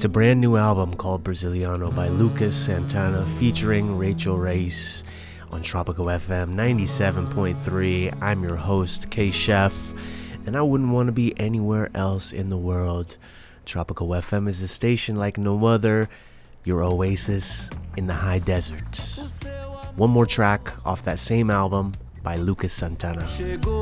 It's a brand new album called Braziliano by Lucas Santana featuring Rachel Reis on Tropical FM 97.3. I'm your host, K-Chef, and I wouldn't want to be anywhere else in the world. Tropical FM is a station like no other, your oasis in the high desert. One more track off that same album by Lucas Santana.